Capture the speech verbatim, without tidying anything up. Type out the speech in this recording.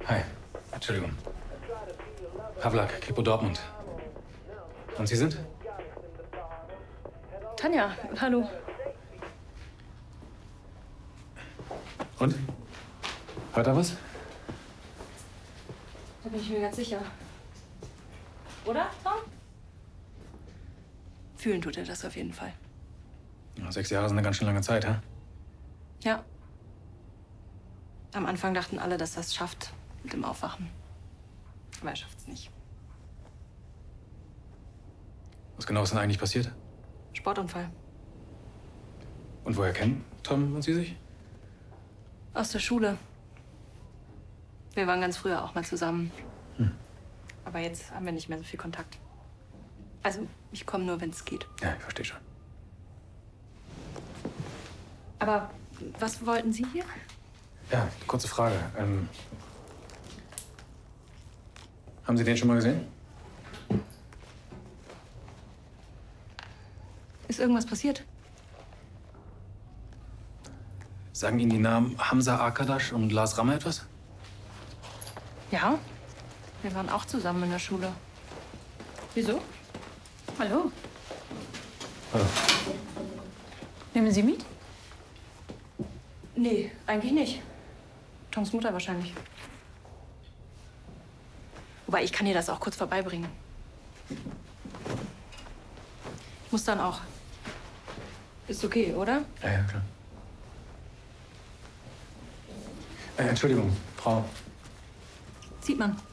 Hi. Entschuldigung. Havlak, Kripo Dortmund. Und Sie sind? Tanja, hallo. Und? Hört er was? Da bin ich mir ganz sicher. Oder, Tom? Fühlen tut er das auf jeden Fall. Ja, sechs Jahre sind eine ganz schön lange Zeit, hä? Ja. Am Anfang dachten alle, dass er es schafft mit dem Aufwachen. Aber er schafft es nicht. Was genau ist denn eigentlich passiert? Sportunfall. Und woher kennen Tom und Sie sich? Aus der Schule. Wir waren ganz früher auch mal zusammen. Hm. Aber jetzt haben wir nicht mehr so viel Kontakt. Also, ich komme nur, wenn es geht. Ja, ich verstehe schon. Aber was wollten Sie hier? Ja, kurze Frage. Ähm, haben Sie den schon mal gesehen? Ist irgendwas passiert? Sagen Ihnen die Namen Hamza Arkadaş und Lars Rammer etwas? Ja. Wir waren auch zusammen in der Schule. Wieso? Hallo. Hallo. Nehmen Sie mit? Nee, eigentlich nicht. Toms Mutter wahrscheinlich. Wobei, ich kann ihr das auch kurz vorbeibringen. Ich muss dann auch. Ist okay, oder? Ja, ja, klar. Äh, Entschuldigung, Frau. Sieht man.